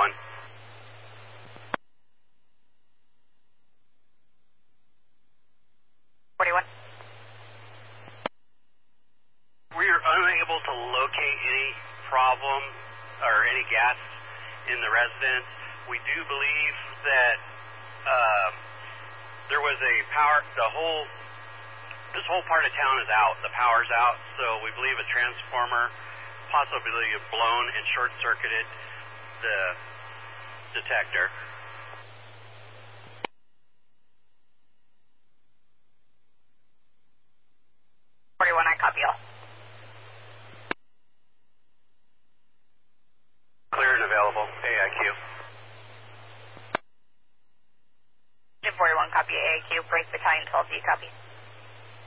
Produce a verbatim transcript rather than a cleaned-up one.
forty-one. forty-one. We are unable to locate any problem or any gas in the residence. We do believe that uh, there was a power, the whole, this whole part of town is out. The power's out, so we believe a transformer possibly blown and short-circuited the detector. forty-one, I copy all. Clear and available, A I Q. forty-one, copy A I Q, Brace Battalion twelve D, copy.